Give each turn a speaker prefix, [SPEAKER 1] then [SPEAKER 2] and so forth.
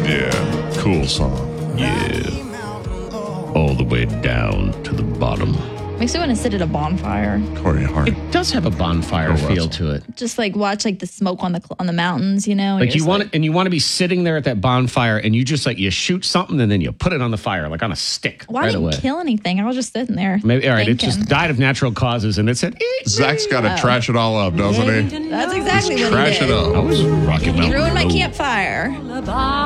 [SPEAKER 1] Yeah, cool song.
[SPEAKER 2] Yeah. All the way down to the bottom.
[SPEAKER 3] Makes me want to sit at a bonfire.
[SPEAKER 1] Corey Hart.
[SPEAKER 4] It does have a bonfire feel to it.
[SPEAKER 3] Just like watch like the smoke on the mountains, you know.
[SPEAKER 4] Like you want to be sitting there at that bonfire and you just like you shoot something and then you put it on the fire like on a stick.
[SPEAKER 3] Why
[SPEAKER 4] right
[SPEAKER 3] didn't
[SPEAKER 4] away.
[SPEAKER 3] kill anything? I was just sitting there.
[SPEAKER 4] Maybe all right. It
[SPEAKER 3] thinking.
[SPEAKER 4] just died of natural causes and it said.
[SPEAKER 1] Zach's got to trash it all up, doesn't he?
[SPEAKER 3] That's exactly
[SPEAKER 1] Just
[SPEAKER 3] what
[SPEAKER 1] trash
[SPEAKER 3] he did.
[SPEAKER 1] it up.
[SPEAKER 4] I was Rocky Mountain.
[SPEAKER 3] He ruined my
[SPEAKER 4] Road.
[SPEAKER 3] campfire.